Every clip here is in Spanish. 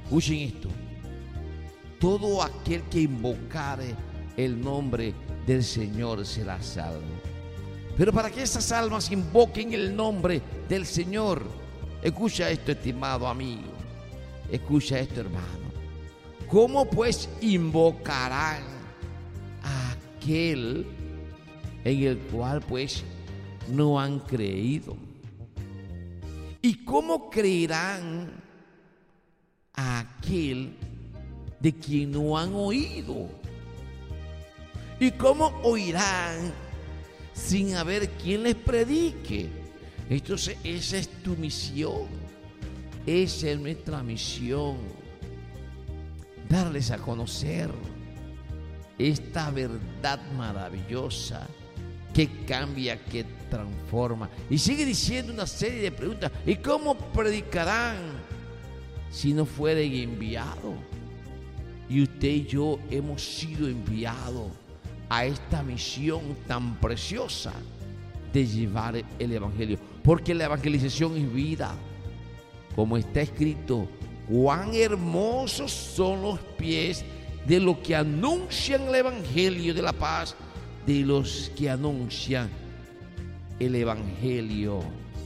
Escuchen esto. Todo aquel que invocare el nombre del Señor será salvo. Pero para que esas almas invoquen el nombre del Señor, escucha esto, estimado amigo, escucha esto, hermano. ¿Cómo pues invocarán a aquel en el cual pues no han creído? ¿Y cómo creerán a aquel de quien no han oído? ¿Y cómo oirán sin haber quien les predique? Entonces esa es tu misión, esa es nuestra misión, darles a conocer esta verdad maravillosa que cambia, que transforma. Y sigue diciendo una serie de preguntas. ¿Y cómo predicarán si no fueren enviados? Y usted y yo hemos sido enviados a esta misión tan preciosa de llevar el Evangelio, porque la evangelización es vida. Como está escrito, cuán hermosos son los pies de los que anuncian el Evangelio de la paz, de los que anuncian el Evangelio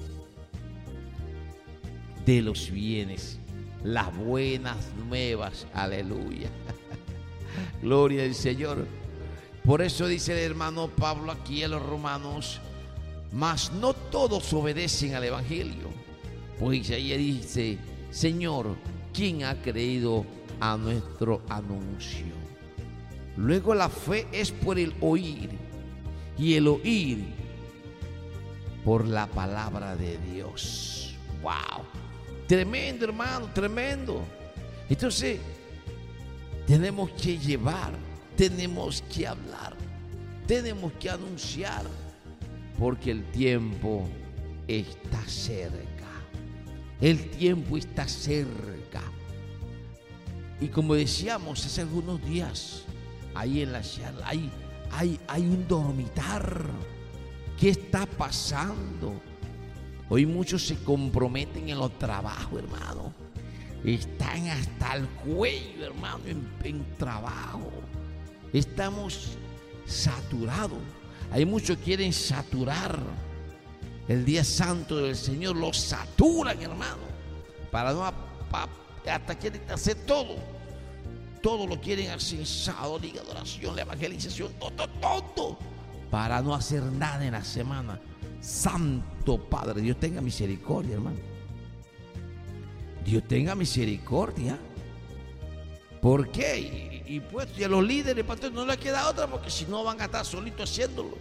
de los bienes, las buenas nuevas. Aleluya. Gloria al Señor. Por eso dice el hermano Pablo aquí a los romanos: mas no todos obedecen al Evangelio. Pues Isaías dice: Señor, ¿quién ha creído a nuestro anuncio? Luego la fe es por el oír, y el oír por la palabra de Dios. ¡Wow! Tremendo, hermano, tremendo. Entonces, tenemos que llevar, tenemos que hablar, tenemos que anunciar, porque el tiempo está cerca. El tiempo está cerca. Y como decíamos hace algunos días, ahí en la charla, hay un dormitar. ¿Qué está pasando? Hoy muchos se comprometen en los trabajos, hermano. Están hasta el cuello, hermano, en trabajo. Estamos saturados. Hay muchos que quieren saturar el día santo del Señor. Lo saturan, hermano. Para no hasta quieren hacer todo. Todo lo quieren hacer: sábado, liga, adoración, la evangelización, todo. Para no hacer nada en la semana. Santo Padre, Dios tenga misericordia, hermano. Dios tenga misericordia. ¿Por qué? Y pues a los líderes, pastores, no les queda otra, porque si no van a estar solitos haciéndolo.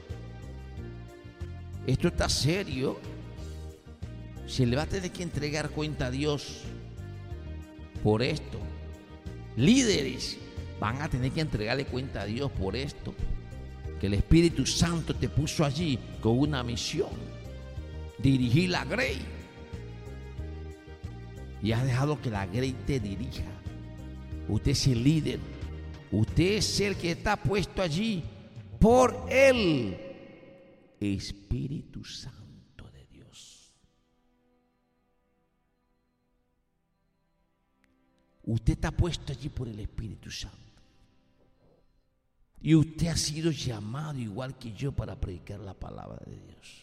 Esto está serio. Se le va a tener que entregar cuenta a Dios por esto. Líderes van a tener que entregarle cuenta a Dios por esto. Que el Espíritu Santo te puso allí con una misión: dirigir la Grey. Y has dejado que la Grey te dirija. Usted es el líder. Usted es el que está puesto allí por el Espíritu Santo de Dios. Usted está puesto allí por el Espíritu Santo. Y usted ha sido llamado igual que yo para predicar la palabra de Dios.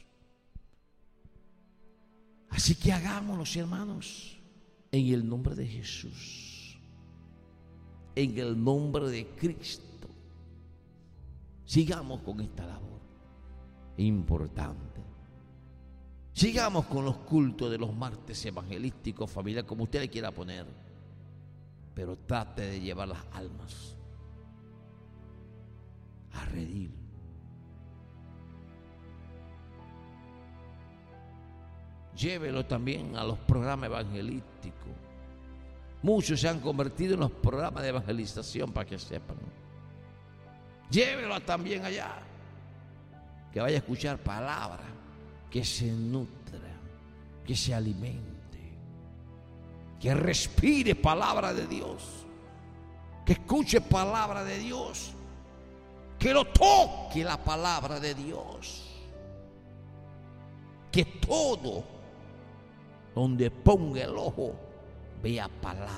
Así que hagámoslo, hermanos, en el nombre de Jesús, en el nombre de Cristo. Sigamos con esta labor importante. Sigamos con los cultos de los martes evangelísticos, familiar, como usted le quiera poner, pero trate de llevar las almas a redil. Llévelo también a los programas evangelísticos. Muchos se han convertido en los programas de evangelización, para que sepan. Llévelo también allá, que vaya a escuchar palabra, que se nutra, que se alimente, que respire palabra de Dios, que escuche palabra de Dios, que lo toque la palabra de Dios, que todo donde ponga el ojo vea palabra